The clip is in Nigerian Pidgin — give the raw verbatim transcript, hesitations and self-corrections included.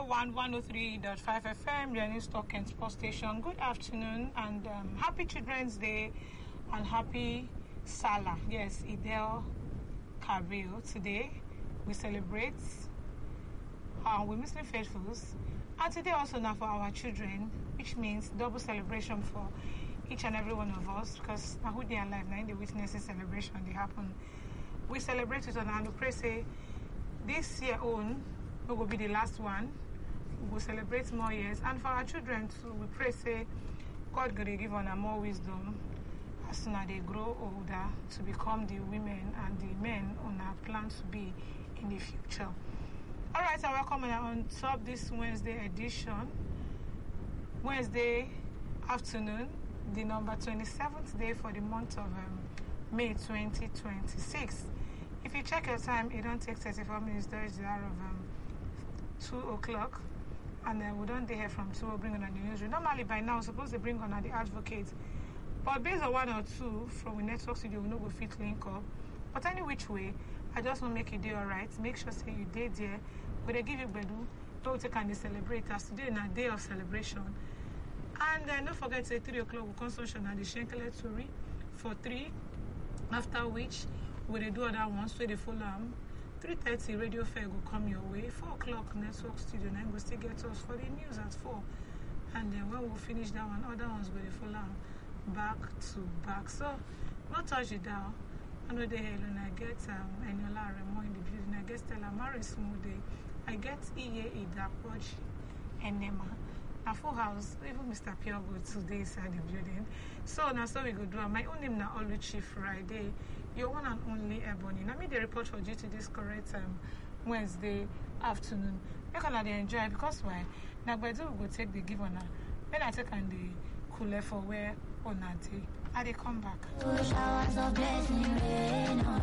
one one oh three point five F M, your new stock and sports station. Good afternoon and um, happy Children's Day and happy Salah. Yes, Idel Kabir. Today we celebrate uh, we Muslim faithfuls, and today also now for our children, which means double celebration for each and every one of us, because now who they are alive now in the witnessing celebration they happen. We celebrate it and we pray say this year own will be the last one. We will celebrate more years, and for our children too, we pray say God will give on more wisdom as soon as they grow older to become the women and the men on our plan to be in the future. All right, I welcome you on top this Wednesday edition, Wednesday afternoon, the number twenty-seventh day for the month of um, May twenty twenty-six. If you check your time, it don't take thirty-four minutes. There is the hour of um, two o'clock, and then we don't hear from two. We'll bring on the newsroom. Normally by now, we're supposed to bring on the advocate, but based on one or two from the network studio, we know we fit link up. But any which way, I just want to make you do all right. Make sure say you did there. When they give you bedu, don't take and celebrate. As today is a day of celebration. And then don't forget say three o'clock we consumption at the Shenkele Turi for three. After which we do other ones so they follow them. three thirty radio fair will come your way. four o'clock network studio nine will still get us for the news at four. And then when we finish that one, other ones will follow back to back. So not touch it down. I know they and I get um Eniola Remo in the building. I get Stella Mary Small Day. I get Iye Idapoj and Nema. A full house, even Mister Piogo today inside the building. So now so we go do. My own name now Oluchi Friday. Your one and only Ebony. Now me the report for you to this correct um Wednesday afternoon. Make on they enjoy because why? Now by the we go take the give on her. When I take and the cooler for where on a day. I they come back.